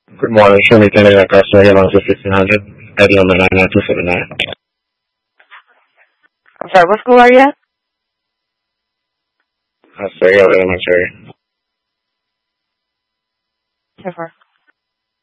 Good morning. Show me 10 a.m. customer again on 1600. Eddie on the 99279. I'm sorry, what school are you at? That's Elementary. Jennifer.